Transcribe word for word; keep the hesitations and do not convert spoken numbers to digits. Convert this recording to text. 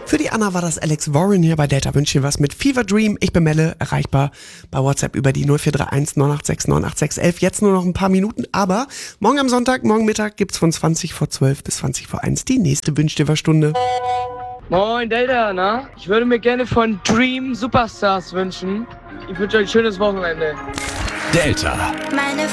Für die Anna war das Alex Warren hier bei Delta Wünschen was mit Fever Dream. Ich bin Melle, erreichbar bei WhatsApp über die null vier drei eins neun acht sechs neun acht sechs elf. Jetzt nur noch ein paar Minuten, aber morgen am Sonntag, morgen Mittag gibt's von zwanzig vor zwölf bis zwanzig vor eins die nächste Wünsch dir was Stunde. Moin Delta, na? Ich würde mir gerne von Dream Superstars wünschen. Ich wünsche euch ein schönes Wochenende. Delta. Meine